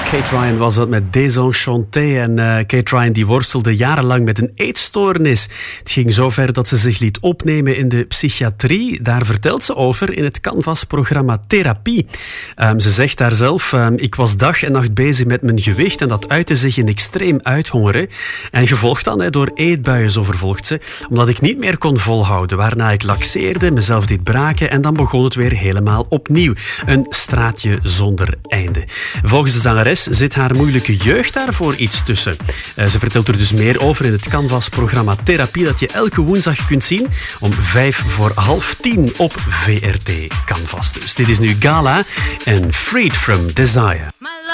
Kate Ryan was dat met Désenchanté. En Kate Ryan die worstelde jarenlang met een eetstoornis. Het ging zo ver dat ze zich liet opnemen in de psychiatrie. Daar vertelt ze over in het Canvas-programma Therapie. Ze zegt daar zelf, ik was dag en nacht bezig met mijn gewicht en dat uitte zich in extreem uithongeren. En gevolgd dan door eetbuien, zo vervolgt ze, omdat ik niet meer kon volhouden. Waarna ik laxeerde, mezelf deed braken en dan begon het weer helemaal opnieuw. Een straatje zonder einde. Volgens de zangeres zit haar moeilijke jeugd daarvoor iets tussen. Ze vertelt er dus meer over in het Canvas-programma Therapie dat je elke woensdag kunt zien om 9:55 op VRT Canvas. Dus dit is nu Gala en Freed from Desire.